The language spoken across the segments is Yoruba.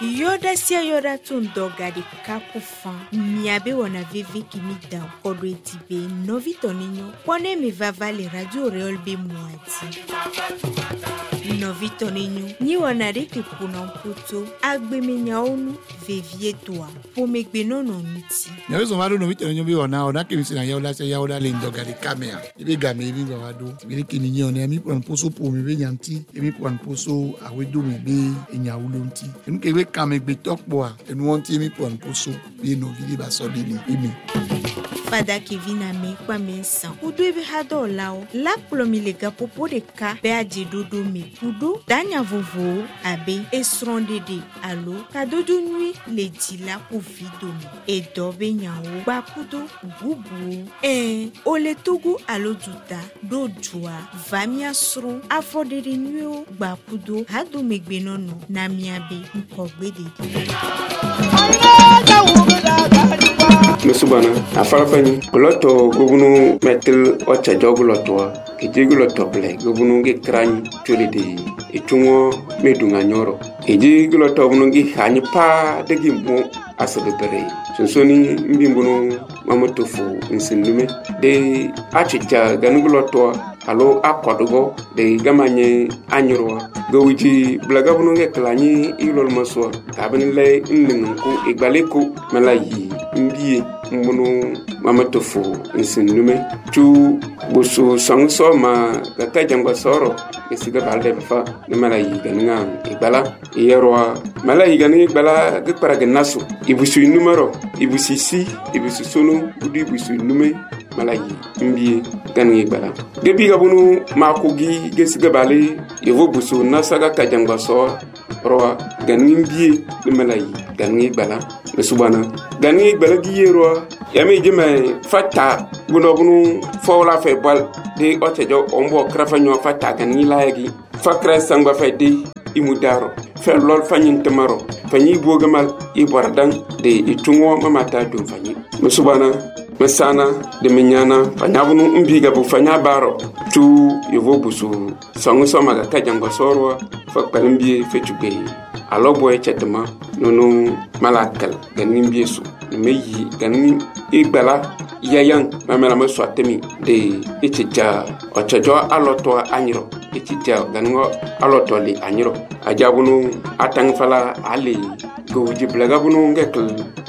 Yoda sia yoda tundo gadi kakufan. Miabe wana vivi kimida kodo etibe novito ninyo. Pone mi vavale radio reol be muati. Novito ninyo. Ni wana reki punan puto. Agbe minya onu vevie toa. Pome gbeno no nuti. Nyawezo mado novito ninyo bi ona kemisi na yoda sia yoda lindo gadi kamea. Ibe game ibi wado. Ibe kininyo ne mi puan poso po mi be nyanti. Emi puan poso awedo mi be enyawulonti. Emi kebe kame gbe tokboa. Enu wonti emi puan poso be no vili ba so dili imi. Fada Kevin me kwa mensan. Udu ebe hado lao. La plomi lega popo de ka. Be aje dodo me kudo. Danya vovo abe esronde de alo. Kadodo nui le dila ku vido me. E dobe nyawo. Ba kudo bubu. Ole togo alo duta. Do jua. Vamia sro. Afode de nuyo. Ba kudo. Hado me gbenono. Na miabe. Mkogbe de. Musubana afalafani loto gobunu metel ocha joguloto ejiguloto ble gobunu ge krani tolede etungo medunga nyoro ejiguloto bunu gi hanyi pa degi mo asabere sonsoni mbimbuno mamotofu nsindume de achicha ganuguloto alo akodogo de gamanye anyurwa gowiji blagabunu ge klani ilol maswa kabinle nningu igbaleko malayi mbie mbunu mamatofu nsindume tu busu sangso ma kaka jangwa soro esiga balde fa ne malayi ganinga igbala yerwa malayi ganinga igbala gepara genaso ibusu numero ibusisi ibusu sonu budi ibusu nume malayi mbie ganinga igbala gebi gabunu makugi gesiga bale yevo busu nasaga kajangwa soro roa ganinga mbie ne malayi ganinga igbala mesubana ganinga igbala giyerwa yami jeme fata bunu fawla fe bal de otejo ombo krafanyo fata ganinga layagi fakra sangba fe de imudaro fe lol fanyin temaro fanyi bogamal ibordan de itungo mamata dum fanyi mesubana mesana de menyana fanyabunu mbiga bu fanya baro tu yevo busu sangu somaga kajangwa sorwa fakpalimbi fetube alobo echetema nono malakal ganin biesu meyi ganin igbala yayan mamela maswatemi de echeja ochejo aloto anyiro echeja ganingo aloto li anyiro ajabunu atangfala ali gowji blagabunu ngekl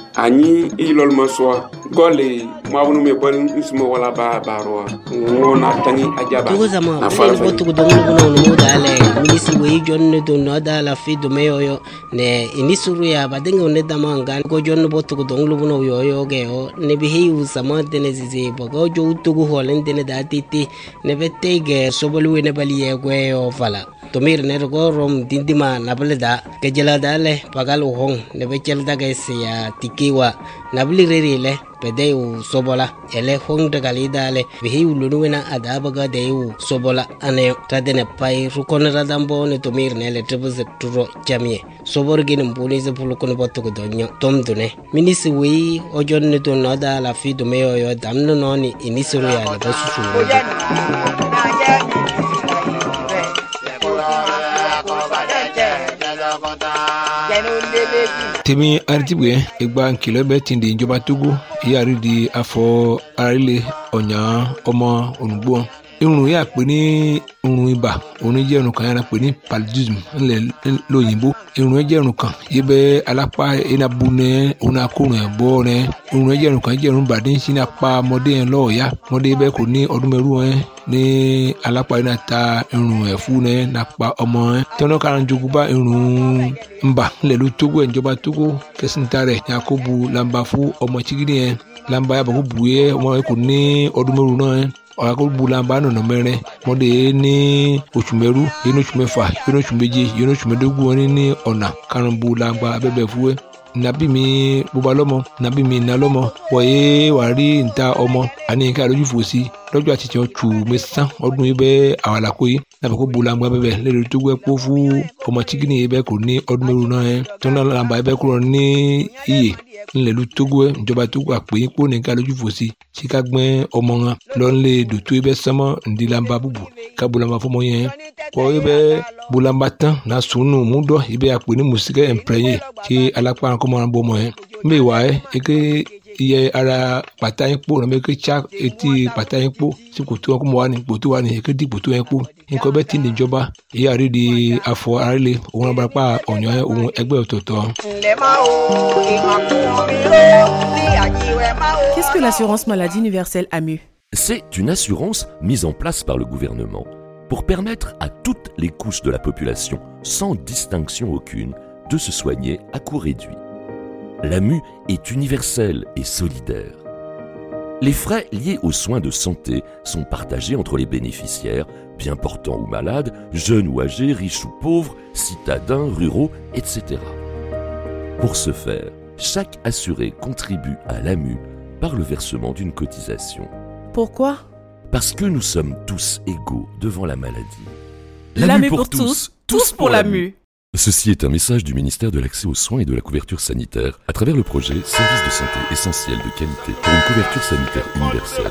ani ilol maswa gole mabunu me bon ismo wala ba barwa ngona tangi ajaba na fala botu gudongo no dale minisi we jonne do no dala fi do meyo ne inisuru ya badenga ne damanga go jonne botu gudongo no yo ge o ne bihi usama de ne zize bogo jo utugo holende ne datiti ne betege sobolu ne baliye gwe o fala tomir ne go rom dindima nableda kejela dale pagal hong ne bechel daga ya tikiwa nabli rerile pedeu sobola ele hong daga lidale bihi ulunuena adabaga deu sobola ane tadene pai rukon radambo ne tomir ne le tebze turo jamie sobor gin mbuni ze pulukon botu go donyo tomdune minisi wi ojon ne to nada la fi do meyo yo damno noni inisuru ya le bosu temi artibwe igba nkilo be tindi njoba Togo yari di afọ arile onya ọmọ onugbo irun ya pè ní irun ibà òun jẹ́ irun kan yàrá pè ní paludism ńlẹ̀ lóyìnbó irun jẹ́ irun kan yíbẹ̀ alápá enabu nẹ òun akórun ẹ̀ bọ́ nẹ irun jẹ́ irun kan jẹ́ irun bàdé ń sin apá ọmọdé yẹn lọ́ọ̀ọ́yá ọmọdé bẹ́ẹ̀ kò ní ọdún mẹ́rù ẹ̀ ní alápá yẹn ta irun ẹ̀ fún ẹ̀ nàpa ọmọ ẹ̀ tọ́nà kan jogun bá irun ńbà ńlẹ̀ ló Togo ẹ̀ ìjọba Togo kẹsìntà rẹ̀ yakubu lamba fún ọmọ chigidi yẹn lamba yàbọ̀ kó bu yẹ ọmọ yẹn kò ní ọdún mẹ́rù náà ẹ̀ ọ̀rọ̀ bulamba nọ̀nà mẹ́rin mọ́dé ní oṣù mẹ́rú yẹn oṣù mẹ́fà yẹn oṣù méje yẹn oṣù mẹ́dógún wọn ní ọ̀nà karùn-ún bulamba abẹ́bẹ̀ fúwẹ́ nàbí mi bóba lọ́mọ nàbí mi nà lọ́mọ wọ̀nyé wàá rí níta ọmọ àní ká lójú fò sí lọ́jọ́ àtijọ́ tù mẹ́sàn ọdún yìí bẹ́ẹ̀ àwàlàkó yìí nàbẹ kó bulamba bẹbẹ lẹnu tó gbẹ kó fún ọmọ chikini yìí bẹ kúrò ní ọdún mẹ́rin náà yẹn tọ́nà làǹbà yìí bẹ kúrò ní iye ńlẹ̀lú tógó ẹ̀ ìjọba tó gbà pé kó ní ká lójú fòsí sí ká gbẹ́ ọmọ wọn lọ́nlẹ̀ dòtó yìí bẹ sánmọ́ ǹdí làǹbà bùbù ká bulamba fọmọ yẹn kọ́ yìí bẹ bulamba tán náà sùnù múdọ̀ yìí bẹ àpè ní mùsíkẹ́ ẹ̀ǹpẹ̀rẹ̀yẹ kí alápá kọ́mọ́ bọ́ ọmọ yẹn mbẹ́ wà ẹ́ eke iye ara pàtà yín kpó nàbẹ eke tsa etí pàtà yín kpó sí kòtò wọn kó mọ wà ní kòtò wà ní eke di kòtò yẹn kpó nǹkan bẹ́ẹ̀ ti níjọba èyí àrí di afọ arílẹ òun abarapá ọ̀nyọ́ òun ẹgbẹ́ ọ̀tọ̀ọ̀tọ̀. Qu'est-ce que l'assurance maladie universelle AMU? C'est une assurance mise en place par le gouvernement pour permettre à toutes les couches de la population, sans distinction aucune, de se soigner à coût réduit. L'AMU est universelle et solidaire. Les frais liés aux soins de santé sont partagés entre les bénéficiaires, bien portants ou malades, jeunes ou âgés, riches ou pauvres, citadins, ruraux, etc. Pour ce faire, chaque assuré contribue à l'AMU par le versement d'une cotisation. Pourquoi? Parce que nous sommes tous égaux devant la maladie. L'AMU pour tous, tous pour l'AMU. Ceci est un message du ministère de l'Accès aux soins et de la couverture sanitaire à travers le projet Service de santé essentiel de qualité pour une couverture sanitaire universelle.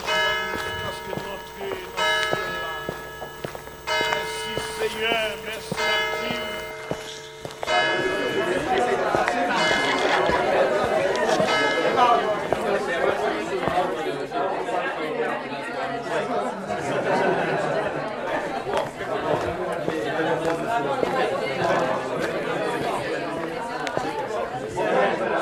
Seigneur, merci.